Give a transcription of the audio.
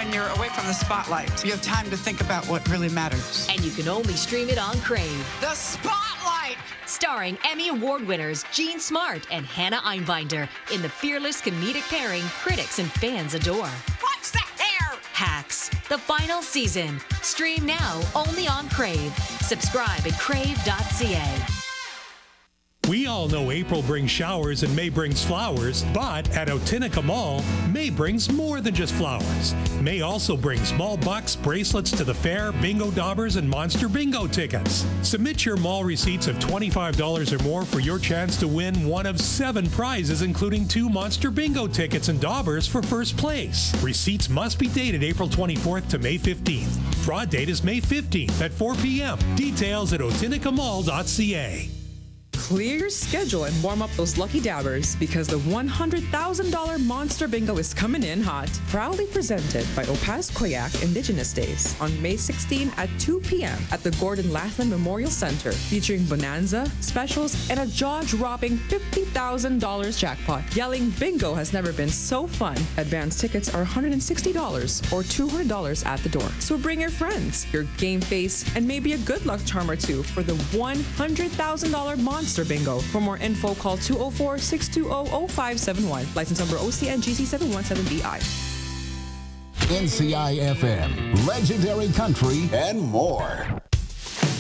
when you're away from the spotlight. You have time to think about what really matters. And you can only stream it on Crave. The Spotlight! Starring Emmy Award winners Jean Smart and Hannah Einbinder in the fearless comedic pairing critics and fans adore. What's the hair? Hacks, the final season. Stream now only on Crave. Subscribe at crave.ca. We all know April brings showers and May brings flowers, but at Otinica Mall, May brings more than just flowers. May also brings small bucks, bracelets to the fair, bingo daubers, and monster bingo tickets. Submit your mall receipts of $25 or more for your chance to win one of 7 prizes, including 2 monster bingo tickets and daubers for first place. Receipts must be dated April 24th to May 15th. Draw date is May 15th at 4 p.m. Details at otinicamall.ca. Clear your schedule and warm up those lucky dabbers because the $100,000 Monster Bingo is coming in hot. Proudly presented by Opaz Koyak Indigenous Days on May 16 at 2 p.m. at the Gordon Latham Memorial Center, featuring bonanza, specials, and a jaw-dropping $50,000 jackpot. Yelling bingo has never been so fun. Advance tickets are $160 or $200 at the door. So bring your friends, your game face, and maybe a good luck charm or two for the $100,000 Monster Bingo. For more info, call 204-620-0571. License number OCNGC 717BI. NCI FM, legendary country, and more.